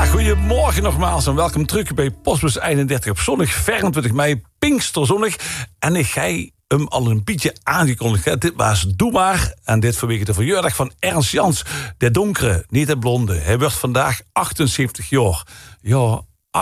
Goedemorgen nogmaals en welkom terug bij Postbus 31 op zondag 24 mei, Pinksterzondag. En ik ga hem al een beetje aangekondigd. Dit was Doe Maar. En dit vanwege de verjaardag van Ernst Jans, de donkere, niet de blonde. Hij wordt vandaag 78 jaar. Ja,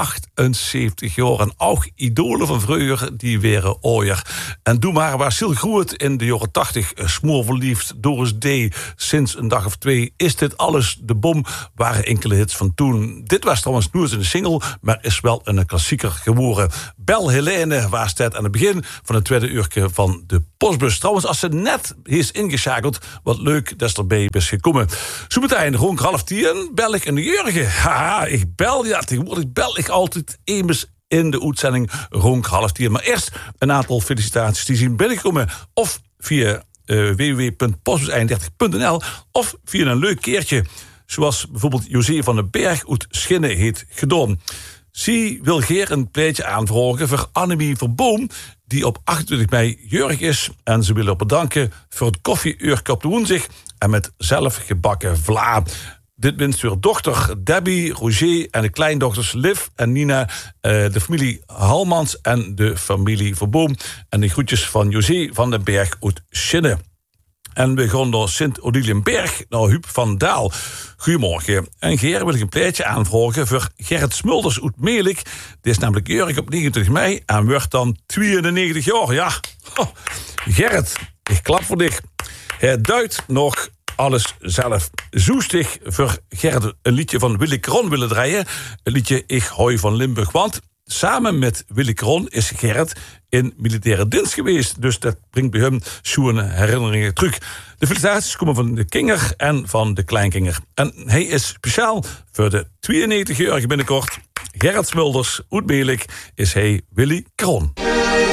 78 jaar. En ook idolen van vroeger, die waren ooier. En Doe Maar was heel groot in de jaren 80. Smoorverliefd, Doris D. Sinds een dag of twee is dit alles de bom. Waren enkele hits van toen. Dit was trouwens nooit een single, maar is wel een klassieker geworden. Bel Helene was het aan het begin van het tweede uurtje van de Postbus. Trouwens, als ze net is ingeschakeld, wat leuk dat ze erbij is gekomen. Zo meteen rond 9:30 bel ik een Jurgen. Haha, ik bel, ja, tegenwoordig bel ik altijd eens in de uitzending rond 9:30. Maar eerst een aantal felicitaties die zien binnenkomen. Of via www.postbus31.nl of via een leuk keertje. Zoals bijvoorbeeld José van den Berg uit Schinne heeft gedaan. Zij wil Geer een pleitje aanvragen voor Annemie Verboom, die op 28 mei jarig is. En ze willen bedanken voor het koffieuurtje op de woensdag en met zelfgebakken vla. Dit wenst haar dochter Debbie, Roger en de kleindochters Liv en Nina, de familie Halmans en de familie Verboom. En de groetjes van José van den Berg uit Schinne. En we gaan naar Sint-Odiliënberg, naar Huub van Daal. Goedemorgen. En Geer wil ik een pleitje aanvragen voor Gerrit Smulders uit Meelik. Die is namelijk jarig op 29 mei en wordt dan 92 jaar. Ja, Gerrit, ik klap voor dich. Hij duidt nog alles zelf. Zoestig voor Gerrit een liedje van Willy Kron willen draaien. Een liedje Ik hou van Limburg, want samen met Willy Kron is Gerrit in militaire dienst geweest. Dus dat brengt bij hem zo'n herinneringen terug. De felicitaties komen van de Kinger en van de Kleinkinger. En hij is speciaal voor de 92-jarige binnenkort. Gerrit Smulders, uit Meelik, is hij Willy Kron.